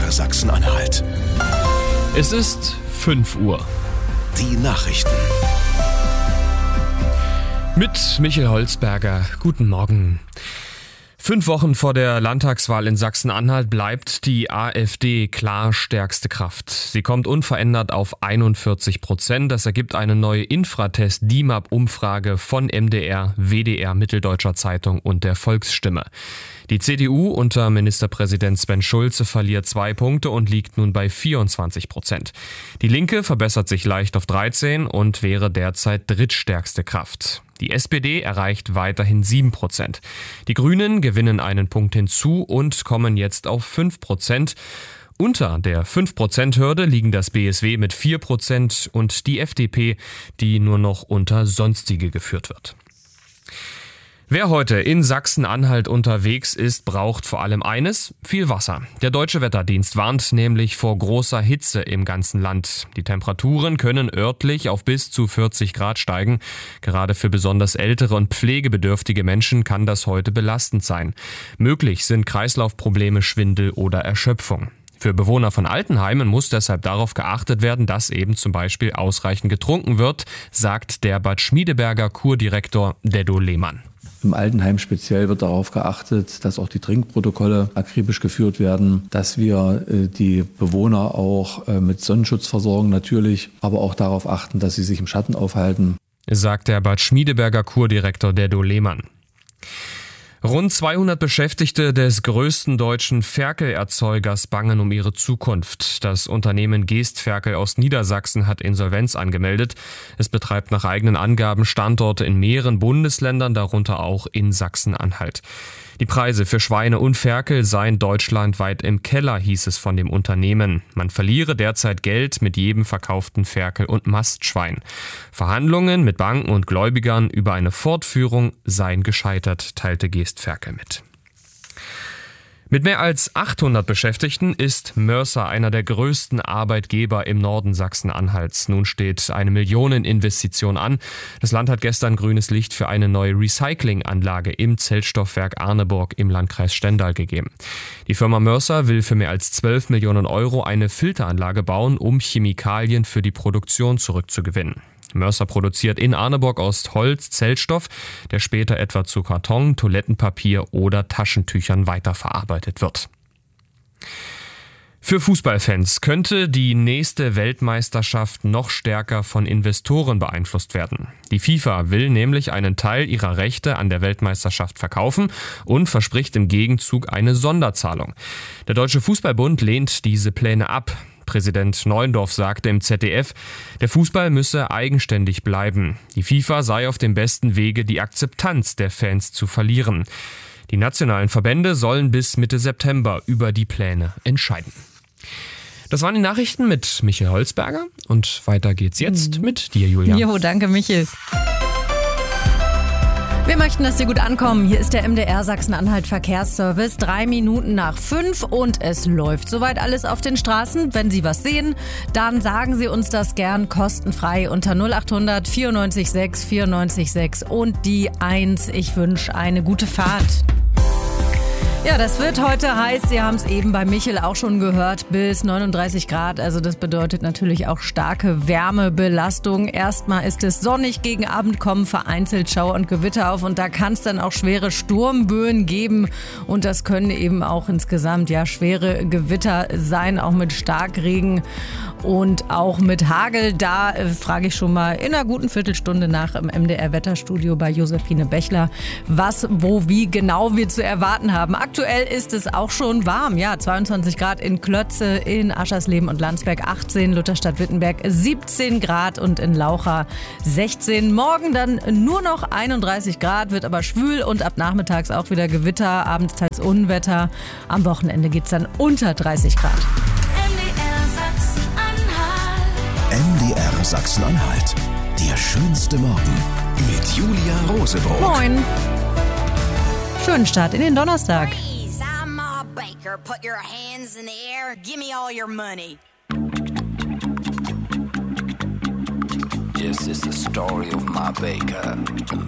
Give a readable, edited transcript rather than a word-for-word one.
MDR Sachsen-Anhalt. Es ist 5 Uhr. Die Nachrichten. Mit Michael Holzberger. Guten Morgen. 5 Wochen vor der Landtagswahl in Sachsen-Anhalt bleibt die AfD klar stärkste Kraft. Sie kommt unverändert auf 41%. Das ergibt eine neue Infratest-DIMAP-Umfrage von MDR, WDR, Mitteldeutscher Zeitung und der Volksstimme. Die CDU unter Ministerpräsident Sven Schulze verliert 2 Punkte und liegt nun bei 24%. Die Linke verbessert sich leicht auf 13 und wäre derzeit drittstärkste Kraft. Die SPD erreicht weiterhin 7%. Die Grünen gewinnen einen Punkt hinzu und kommen jetzt auf 5%. Unter der 5%-Hürde liegen das BSW mit 4% und die FDP, die nur noch unter Sonstige geführt wird. Wer heute in Sachsen-Anhalt unterwegs ist, braucht vor allem eines: viel Wasser. Der Deutsche Wetterdienst warnt nämlich vor großer Hitze im ganzen Land. Die Temperaturen können örtlich auf bis zu 40 Grad steigen. Gerade für besonders ältere und pflegebedürftige Menschen kann das heute belastend sein. Möglich sind Kreislaufprobleme, Schwindel oder Erschöpfung. Für Bewohner von Altenheimen muss deshalb darauf geachtet werden, dass eben zum Beispiel ausreichend getrunken wird, sagt der Bad Schmiedeberger Kurdirektor Deddo Lehmann. Im Altenheim speziell wird darauf geachtet, dass auch die Trinkprotokolle akribisch geführt werden, dass wir die Bewohner auch mit Sonnenschutz versorgen natürlich, aber auch darauf achten, dass sie sich im Schatten aufhalten, sagt der Bad Schmiedeberger Kurdirektor Deddo Lehmann. Rund 200 Beschäftigte des größten deutschen Ferkelerzeugers bangen um ihre Zukunft. Das Unternehmen Geest Ferkel aus Niedersachsen hat Insolvenz angemeldet. Es betreibt nach eigenen Angaben Standorte in mehreren Bundesländern, darunter auch in Sachsen-Anhalt. Die Preise für Schweine und Ferkel seien deutschlandweit im Keller, hieß es von dem Unternehmen. Man verliere derzeit Geld mit jedem verkauften Ferkel und Mastschwein. Verhandlungen mit Banken und Gläubigern über eine Fortführung seien gescheitert, teilte Geest Ferkel mit. Mit mehr als 800 Beschäftigten ist Mörser einer der größten Arbeitgeber im Norden Sachsen-Anhalts. Nun steht eine Millioneninvestition an. Das Land hat gestern grünes Licht für eine neue Recyclinganlage im Zellstoffwerk Arneburg im Landkreis Stendal gegeben. Die Firma Mörser will für mehr als 12 Millionen Euro eine Filteranlage bauen, um Chemikalien für die Produktion zurückzugewinnen. Mörser produziert in Arneburg aus Holz Zellstoff, der später etwa zu Karton, Toilettenpapier oder Taschentüchern weiterverarbeitet wird. Für Fußballfans könnte die nächste Weltmeisterschaft noch stärker von Investoren beeinflusst werden. Die FIFA will nämlich einen Teil ihrer Rechte an der Weltmeisterschaft verkaufen und verspricht im Gegenzug eine Sonderzahlung. Der Deutsche Fußballbund lehnt diese Pläne ab. Präsident Neuendorf sagte im ZDF, der Fußball müsse eigenständig bleiben. Die FIFA sei auf dem besten Wege, die Akzeptanz der Fans zu verlieren. Die nationalen Verbände sollen bis Mitte September über die Pläne entscheiden. Das waren die Nachrichten mit Michael Holzberger und weiter geht's jetzt mit dir, Julia. Jo, danke, Michael. Wir möchten, dass Sie gut ankommen. Hier ist der MDR Sachsen-Anhalt Verkehrsservice. 3 Minuten nach 5 und es läuft soweit alles auf den Straßen. Wenn Sie was sehen, dann sagen Sie uns das gern kostenfrei unter 0800 94 6 94 6 und die 1. Ich wünsche eine gute Fahrt. Ja, das wird heute heiß. Sie haben es eben bei Michael auch schon gehört, bis 39 Grad. Also das bedeutet natürlich auch starke Wärmebelastung. Erstmal ist es sonnig, gegen Abend kommen vereinzelt Schauer und Gewitter auf und da kann es dann auch schwere Sturmböen geben. Und das können eben auch insgesamt schwere Gewitter sein, auch mit Starkregen und auch mit Hagel. Da frage ich schon mal in einer guten Viertelstunde nach im MDR-Wetterstudio bei Josephine Bechler, was, wo, wie genau wir zu erwarten haben. Aktuell ist es auch schon warm, 22 Grad in Klötze, in Aschersleben und Landsberg 18, Lutherstadt-Wittenberg 17 Grad und in Laucha 16. Morgen dann nur noch 31 Grad, wird aber schwül und ab nachmittags auch wieder Gewitter, abends teils Unwetter. Am Wochenende geht's dann unter 30 Grad. MDR Sachsen-Anhalt. Der schönste Morgen mit Julia Rosebrot. Moin. Schönen Start in den Donnerstag. Please, I'm Ma Baker. Put your hands in the air. Give me all your money. This is the story of Ma Baker, the